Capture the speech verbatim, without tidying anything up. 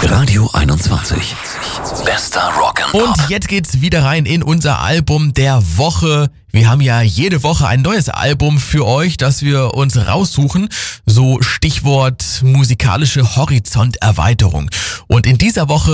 Radio einundzwanzig. Bester Rock'n'Pop. Und jetzt geht's wieder rein in unser Album der Woche. Wir haben ja jede Woche ein neues Album für euch, das wir uns raussuchen. So Stichwort musikalische Horizonterweiterung. Und in dieser Woche